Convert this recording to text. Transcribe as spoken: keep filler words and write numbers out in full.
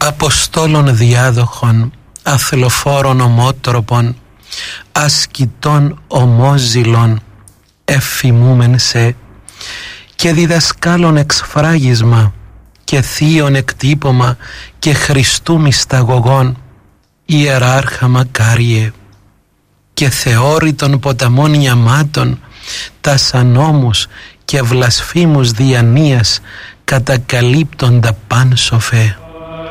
Αποστόλων διάδοχων, αθλοφόρων ομότροπων, ασκητών ομόζηλων, εφημούμεν σε, και διδασκάλων εξφράγισμα, και θείων εκτύπωμα, και Χριστού μυσταγωγών, ιεράρχα μακάριε, και θεώρητων ποταμών ιαμάτων, τας ανόμους και βλασφήμους διανοίας κατακαλύπτοντα παν σοφέ.